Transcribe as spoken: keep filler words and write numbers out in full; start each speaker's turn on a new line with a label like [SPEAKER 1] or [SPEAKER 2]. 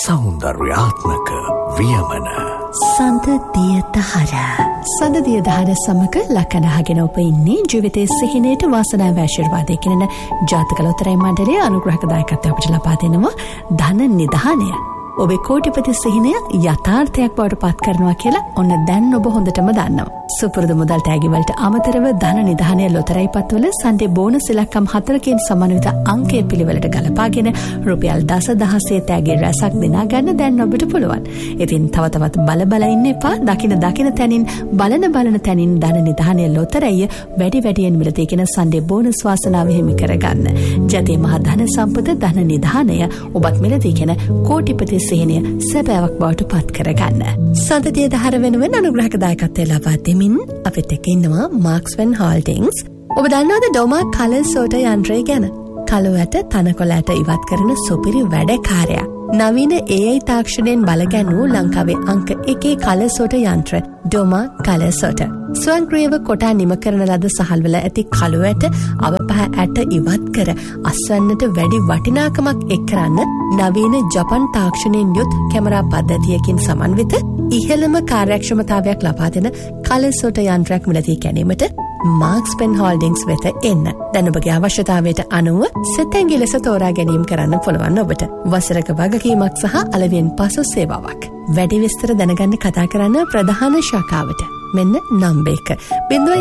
[SPEAKER 1] සෞන්දර්යාත්මක වියමන
[SPEAKER 2] සඳදිය දහර සඳදිය දහර සමග ලකනහගෙන ඔබ ඉන්නේ ජීවිතයේ සිහිනයට වාසනාව ආශිර්වාදය කෙරෙන ජාතක ලොතරැයි මණ්ඩලය අනුග්‍රහක දායකත්වය අපට ලබා දෙනවා ධන නිධානය. ඔබේ කෝටිපති සිහිනය යථාර්ථයක් බවට පත් කරනවා කියලා ඔන්න දැන් ඔබ හොඳටම දන්නවා. සුපුරුදු මුදල් තෑගි වලට අමතරව ධන නිධානය ලොතරැයි පත්වල සන්ඩේ බෝනස් ඉලක්කම් හතරකින් සමන්විත අංකය පිළිවෙලට ගලපාගෙන රුපියල් දසදහසේ තෑගි රැසක් දිනා ගන්න දැන් ඔබට පුළුවන්. ඉතින් තව තවත් බල බල ඉන්න එපා. දකින දකින තැනින් බලන බලන තැනින් ධන නිධානය ලොතරැයි වැඩි වැඩියෙන් මිලදී කියන සන්ඩේ බෝනස් වාසනාව හිමි කරගන්න. ජතේ මහ ධන සම්පත ධන නිධානය ඔබත් මිලදී කියන කෝටිපති සිහිනය සැබෑවක් බවට පත් කරගන්න. සඳදිය දහර වෙනුවෙන් අනුග්‍රහක දායකත්වය ලබා දෙමින් අපිට එක්ක ඉන්නවා මාක්ස්වෙන් හෝල්ඩින්ග්ස්. ඔබ දන්නවද ඩෝමා කලර් සෝටර් යන්ත්‍රය ගැන? කළුවට තනකොළට ඉවත් කරන සුපිරි වැඩකාරයා. නවීන ඒ ආයි තාක්ෂණයෙන් බලගැන්වූ ලංකාවේ අංක එකේ කලර් සෝටර් යන්ත්‍ර ඩෝමා කලර් සෝටර්. ස්වයංක්‍රීයව කොටා නිම කරන ලද සහල්වල ඇති කළුවට අවපහ ඇට ඉවත් කර අස්වැන්නට වැඩි වටිනාකමක් එක් කරන්න නවීන ජපන් තාක්ෂණයෙන් යුත් කැමරා පද්ධතියකින් සමන්විත ඉහළම කාර්යක්ෂමතාවයක් ලබා දෙන කලර් සෝටර් යන්ත්‍රයක් මිලදී ගැනීමට මාක්ස්පෙන් හෝල්ඩින්ග්ස් වෙත එන්න. දැන් ඔබගේ අවශ්‍යතාවයට අනුව සෙතැඟි ලෙස තෝරා ගැනීම කරන්න පුළුවන් ඔබට. වසරක වගකීමක් සහ අලෙවියෙන් පසු සේවාවක්. වැඩි විස්තර දැනගන්න කතා කරන්න ප්‍රධාන ශාඛාවට. මෙන්න නම්බර එක.